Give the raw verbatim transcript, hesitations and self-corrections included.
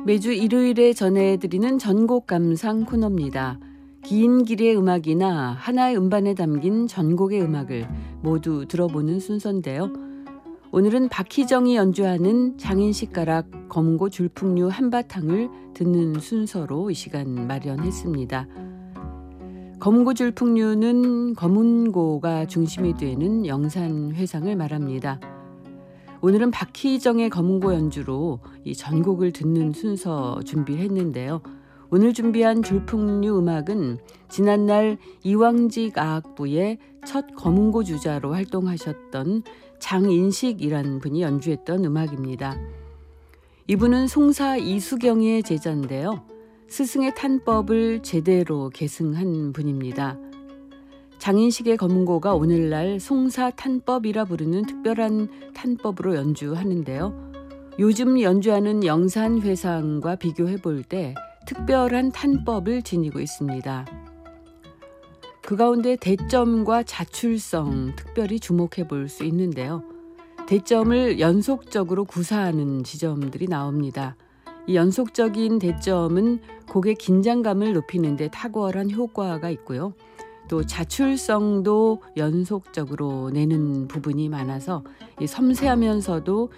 매주 일요일에 전해드리는 전곡 감상 코너입니다. 긴 길의 음악이나 하나의 음반에 담긴 전곡의 음악을 모두 들어보는 순서인데요. 오늘은 박희정이 연주하는 장인식 가락 검고 줄풍류 한바탕을 듣는 순서로 이 시간 마련했습니다. 검고 줄풍류는 검은고가 중심이 되는 영산회상을 말합니다. 오늘은 박희정의 검은고 연주로 이 전곡을 듣는 순서 준비했는데요. 오늘 준비한 줄풍류 음악은 지난날 이왕직 아악부의 첫 검은고 주자로 활동하셨던 장인식이란 분이 연주했던 음악입니다. 이분은 송사 이수경의 제자인데요. 스승의 탄법을 제대로 계승한 분입니다. 장인식의 검은고가 오늘날 송사 탄법이라 부르는 특별한 탄법으로 연주하는데요. 요즘 연주하는 영산회상과 비교해 볼 때 특별한 탄법을 지니고 있습니다. 그 가운데 대점과 자출성 특별히 주목해 볼 수 있는데요. 대점을 연속적으로 구사하는 지점들이 나옵니다. 이 연속적인 대점은 곡의 긴장감을 높이는 데 탁월한 효과가 있고요. 또 자출성도 연속적으로 내는 부분이 많아서 이 섬세하면서도